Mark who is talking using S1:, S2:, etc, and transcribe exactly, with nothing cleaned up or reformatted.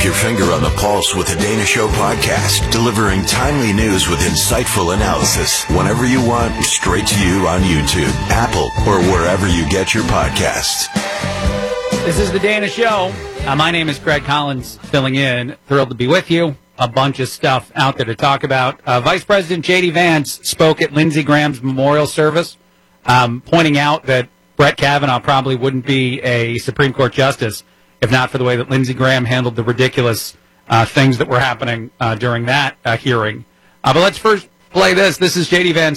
S1: Keep your finger on the pulse with the Dana Show podcast, delivering timely news with insightful analysis whenever you want, straight to you on YouTube, Apple, or wherever you get your podcasts.
S2: This is the Dana Show. Uh, my name is Craig Collins, filling in. Thrilled to be with you. A bunch of stuff out there to talk about. Uh, Vice President J D. Vance spoke at Lindsey Graham's memorial service, um, pointing out that Brett Kavanaugh probably wouldn't be a Supreme Court justice if not for the way that Lindsey Graham handled the ridiculous uh, things that were happening uh, during that uh, hearing. Uh, but let's first play this. This is J D. Vance